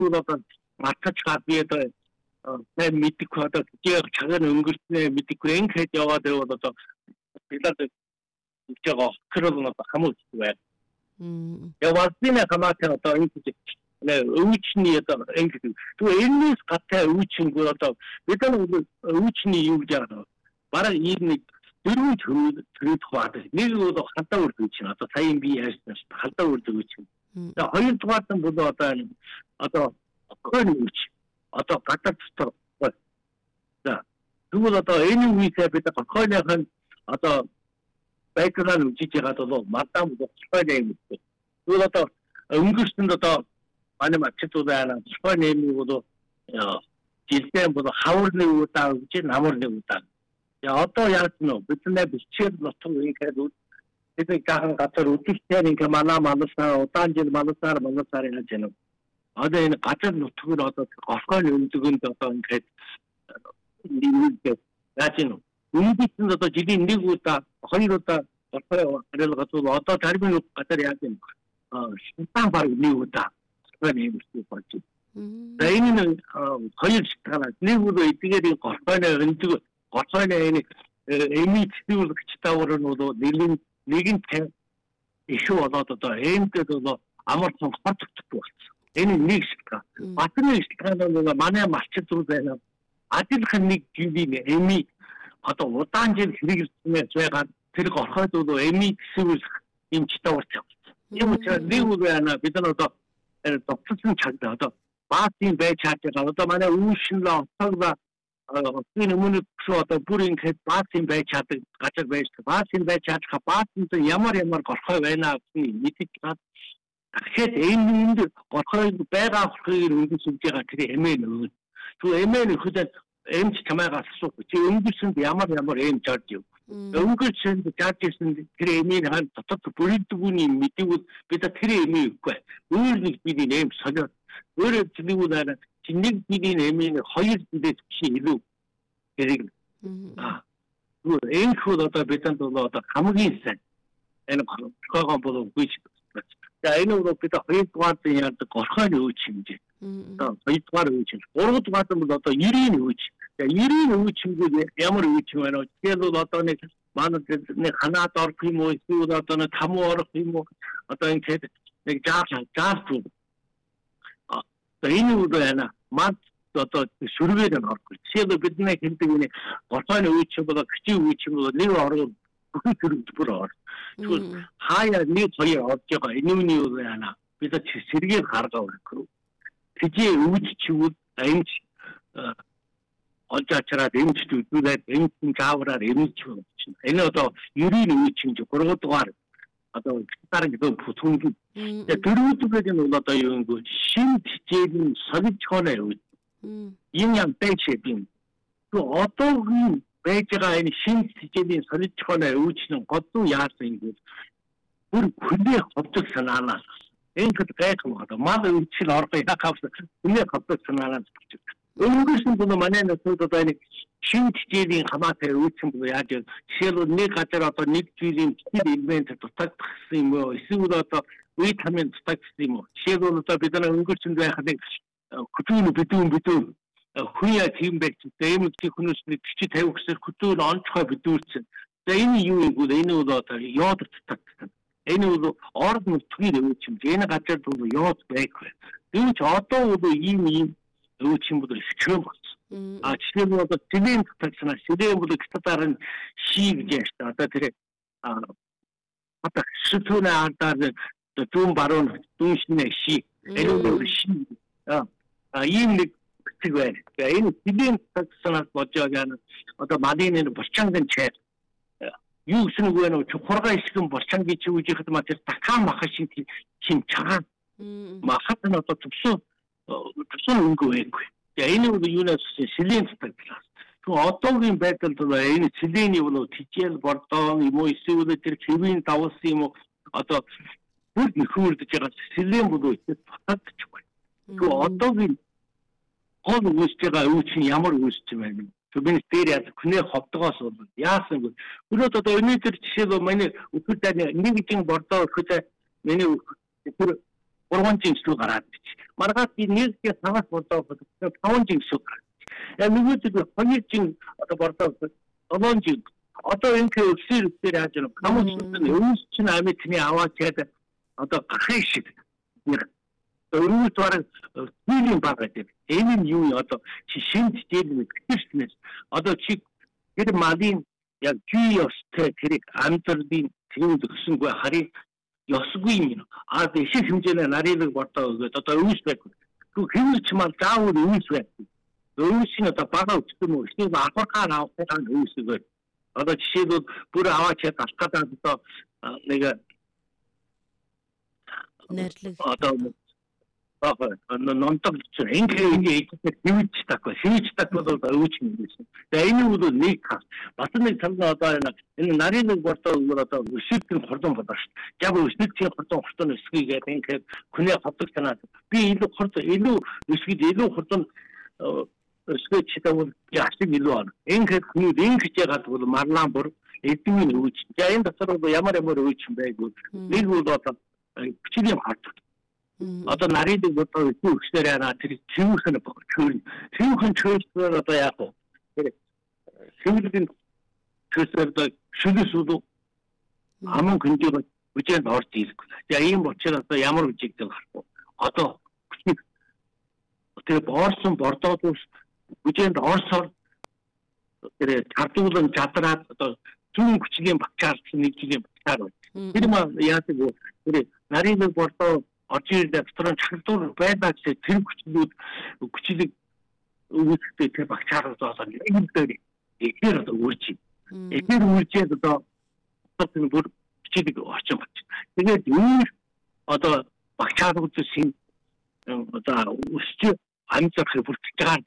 одоо матч гадаад 내 믿고 하다 그게 작은 응급실에 믿고 앵커 되어 되어도 빌라도 저거 그러고 나서 아무 왜 여와스나 가마테 어떤 인지 네 의친이었던 앵커 또 엘리스 같아 의친 거라도 일단 의친이 유지하다 말은 이미 들은 들어와도 내가도 갔다 올 수 있지 또 사인비에서 갔다 올 수 있지 자 허일 똑같은 분도 어떤 그런 의치 어떤 갖다 주서 자 누구도 또 애니 위치에 비다 거기는 어떤 백그라운드 위치가 또 맞다고 스파이네임도 그것도 또 응급실도 또 많이 맞춰도 하나 스파이네임이고도 질병보다 하울리고 따지 나물리고 따 야 어떤 양스노 비트네 비치도 또 이렇게도 이제 가한 같은 우티스테니까 만나서 어떤지 만나서 하잖아 어제는 같은 노트를 어떤 거스걸 움직인 어떤 그 리뷰게 나지는 움직인도 지리 니고다 거기로다 어때요 그래서 어떤 다른 것들 해야 되는 신상 바로 니고다 그러니 무슨 거지 내일은 거의 식하나 니고도 이게 된 거스걸에 움직고 거스걸에 에미 치료를 같이 오르노도 내긴 이슈 얻어도 에임때도 아무튼 헛죽죽도 애는 닉스가 맞는 시간은 만에 맞춰도 되는 아직은 닉기네 에미 어떤 어떤지 드리겠으면 제가 들고 하도도 에미 수를 임치다 왔죠. 이거 제가 리우도 하나 비전도 또 무슨 찾다도 바틴 배차가 또 만에 우신라 서가 그는 문을 수어도 부린 그 바틴 배차도 같이 배치 바틴 배차가 바틴도 야마야마 거서 왜나 미티가 хэд 에임인데 거의 배가 그런 문제가 되게 애매해요. 그 애매는 그전 에임 참아가 쏘고 지금 응급실인데 야마야마 에임 잡죠. 응급실인데 잡겠는데 그래 에임이 한 또 불이두분이 미티고 그다 그래 에임이 있고 의리 비디 에임 서져 의리 비디고 나는 진행 비디 에임이 허일 비디 시로 그래 그 에임 코드 또 배탄도 또 감옥이 있어. 애는 그거 보고 보이시 자, 이놈도 그때 거의 똑같은 또 거스걸이 의치인지. 거의 똑같은 의치. 오르고 똑같은 분도 또 유리인 의치. 자, 유리인 의치고 야물 의치면 걔도 어떤 많은 내 하나 더 그모 있고 어떤 다모어로 그모 어떤 걔 자수. 이놈도 하나 맛 또 수르베는 없고. 걔도 그때 걔한테 거스걸이 의치보다 그치 의치보다 내가 알아. 그 그룹 들어. 그 하야 니 거의 어쩌가 이놈이오도 하나 그래서 지르게 가르가 그러고 그게 우치치고 에임치 어쩌처라 에임치도 그래 에임치 가브라 에임치고 얘네도 유리는 우치인지 그런 것도 알아 어떤 다른 게 보통 들어도 되는 어떤 이런 거 신체적인 서비스권에 영양 배치빈 그 어떤 배치가 아닌 신체적인 서리천에 의치는 것도 야생이고 우리 군대 겁적선 하나 앵커도 깨끗하다 마다 의치는 어렵게 약하면서 군대 겁적선 하나 응급신 분도 만약에 그것도 아니 신체적인 가마테 의치는 분도 야죠 시로 네 가짜라도 네 주인 이벤트도 딱 쓰이고 쓰고도 또 의타면 딱 쓰이고 시로도 또 비단 응급신도 하는데 그쪽은 비뚱 후야 지금 백지 때문에 그는 수치 대국서 그쪽은 안처 비둘지 대인이 유이고 대인으로 여도 딱 애누도 어른 투기 되고침 제나 같은 도 여도 베이크 이 저도도 이미 의침부들 시켜 봤어 아 지금도 디멘 특성나 시대부터 기타다른 시기겠다 어떻게 아까 스토나 안다는 좀 바로 동신의 시 애누도 시아 이미 그거에 이 디멘 특성나 어쩌냐는 어떤 마디는 벌창된 책 유스는 거는 호라가 있으면 벌창기 지우지 그때 맞춰 딱한 막하신 팀 차가 막 하는 또 접수는 거에 야 이놈도 유나스 실린 스펙트라 그 어떤 배틀도 에이 실린이로 티치엘 버ton 이모 있으고도 그 기빈 타워스 뭐 어떤 그 후르도 제가 실린보도 그 어떤 어느 우스가 우치 야물 우스지만 그빈 스테리아스 그네 합도가서 야스 그것도 또 의미들 치도 많이 우스다니 니기팅 버터 그때 메뉴 그 3 жинсүү гараад бич. Маргаад би нэгдээ таваас бодоо 5 жинсүү. Нэгдээ 2 жин одоо бордоо 7 жин. Одоо энэ өсөр яаж юм камуучны өвс чинь амитны аваад тэгээд одоо гахын шиг өрөөс бараг хийлийн багаад энэ юу одоо чи шинж дээр нэгтгэснээс одоо чи тэр малын яг жиостэй тэр амтэрдийн тийм өгсөнгүй харин ёсгүй юм. Дэшиг хэмжээний нарийныг бодоо өгөөд одоо өвс байх. Хэмж мал заавал өвс байх. Өвсний одоо бага өгсөн үү? Эсвэл ахархаа авах гэдэг өвс өгөөд одоо жишээлбэл бүр аваач ялах гэдэг одоо нэг нэрлэг нонтог ингээ хивж такой бол өвч юм гэсэн. Тэгээ энэ бол нэг хас. Бас нэг талаа одоо энэ нарийныг бордоо одоо өсөлтийн хордон болоо шүү. Яг өсөлтийн хордон өсгийгээд ингээ хүнээ хотог танаад би илүү өсгийд илүү хордон өсгөөч гэдэг бол яашиг илүү байна. Ингээ хүмүүс ингэж яагаад бол марлаан бүр эдмийн өвч. За энэ дотор бол ямар өвч юм байггүй. Нэг бол одоо хүчлийн хордон. Одоо нарийныг бодоо өсгөөр яана тэр цэвүүхэн чөлөөр одоо яах вэ? Тэр цэвүүлийн чөлөөр шүлэсүүд аман хөндөөр үжинд орж ирэх. За ийм учраас одоо ямар үжигдэл гарах вэ? Одоо тэр боорсон бордоод үжинд орсоор тэр хардуулан чадраад одоо зүүн хүчлийн багчаар нэг жилийн багчаар байна. Тэр маа яадаг вэ? Тэр нарийныг бордоо 어찌를 그런 철도를 빼다시 들구치도 구치도 우스때 대박 차로서 이들이 이게라도 울지 이게 울지에도 어떤 뭐 구치도 어쩜 이게 늘 어떤 박차도 신 어떤 우스지 안짝을 불티가지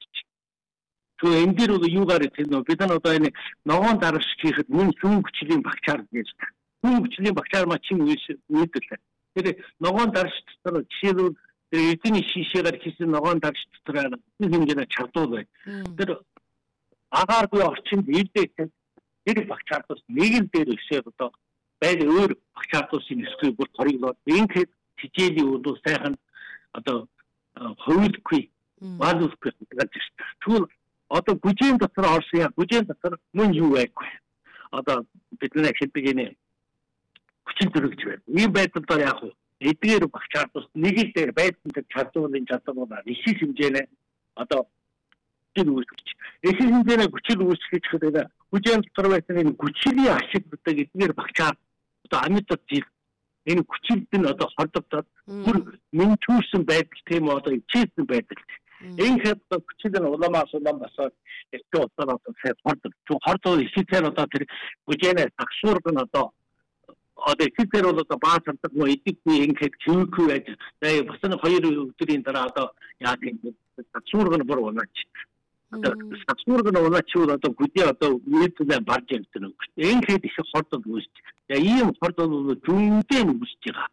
그 엔디로도 유가를 되는 비단 어떤 너원 다르시키는 문 중구치린 박차를 내지 중구치린 박차를 마침 우스들 근데 너건 다르시더라 지도 이त니 시시가 키스 너건 다르시더라 이게 작도도 근데 아가르고 어친 일대 이리 박차도 내길 때도 있어도 배에 의 박차도 신스크 뭐 거리로 링크 디제리 우도 세한 어떤 허위퀴 와두스크 같이 툴 어떤 구진 것으로 알수야 구진 것으로 문 유에 어떤 비트네 хэд хүчин төрөгч байна. Ийм байдлаар яг уу эдгээр багчаар тус нэг л дээр байдлаар чадварын чадвараа ихийг хэмжээний одоо хүчин үүсгэж. Ихийг хэмжээний хүчин үүсгэж гэдэг хүчин дотор байсан энэ хүчний ашиглалтыг эдгээр багчаар одоо амьтад жил энэ хүчилд нь одоо хордогдоод бүр мэнчүүрсэн байдал тийм одоо ичээсэн байдал. Энэ хэд хүчил нь уламаас басаад эцэг одоо хордоо ихтэй одоо тэр хүчнээ такшуург нь одоо эцэгээр бол одоо баасардаг нөө идэхгүй ингээд чивэхгүй байж тэгээ бас нэг 2 өдрийн дараа одоо яа тийм сацуург нь бүр унаач. Одоо сацуург нь унаачвал одоо гүдээ одоо үйлдэлээ барж явдаг. Ингээд их хордол үүсч. Тэгээ ийм хордол бол зүүндээ үүсэж байгаа.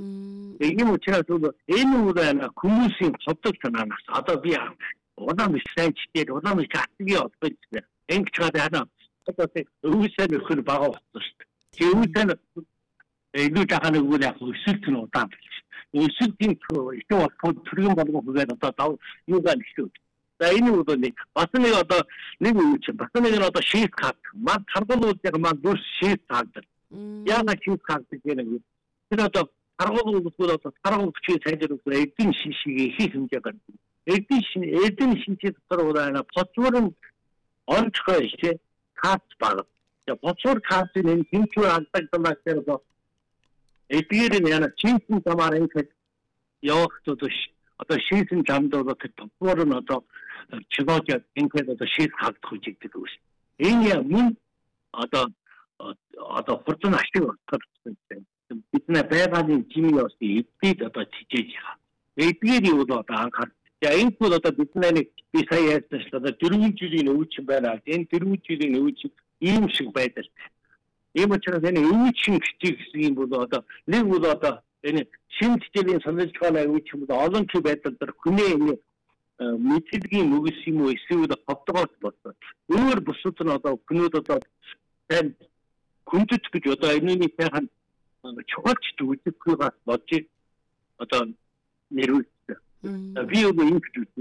Энэ учраас энэ үеийн хүмүүсийн хотод санаанаас одоо би улаан сайн чигээр улаан хатгийн одбож ингэж байгаа одоо өвсөө нөхөр бага болсон шүү дээ. Өвсөө илүү жаханы үйл яг өсөлт нь удаан биш. Өсөлтийн ихтэй бол төрийн болгох үгээд одоо юугаар нэгшүү. За энэ үйл нэг бас нэг одоо нэг үйл бас нэг нь одоо шийс хат. Ман харгуулууд яг ман бүр шийс хат. Яна шийс хат гэдэг нэг. Тэр одоо харгуулууд бол одоо харгуул хүчийг сайжруулах эдийн шишгийг их хэмжээ гаргав. Эдийн шинжээ дотор удаана боцвор нь онцгой их хат баг. Я боцвор хатын энэ хэмжээ алдагдмаас тэр эдгээр нь яна чинсэн замаар ингээд явахтууд одоо шийсэн замд одоо тэр боцвор нь одоо чигөөж ингээд одоо шийс хагдах үжигдэг үүс. Энэ мөн одоо хурдан ашиг олгох бидний байгалийн жимийн ёсны эдгээд одоо тижээж байгаа. Эдгээр юу бол одоо анхаар. За энэ бол одоо бидний би сая ярьсан шүү дээ 4 жилийн өвчин байна. Энэ 4 жилийн өвчин ийм шиг байдал. Ийм учраас энэ өвчин гिचиг гэсэн юм бол одоо нэг бол одоо энэ шинэ хичээлийн саналжгааны өвчин бол олон төр байдал дээр хүний энэ мэдээллийн мөгс юм уу эсвэл ховдгоос болсон. Өөр бусад нь одоо хүмүүд одоо тань хүндэт гэж одоо энэний сайхан чухалч үзэхгүй бас бодож одоо нэрвэлтэй. Би юу ингэж үзсэн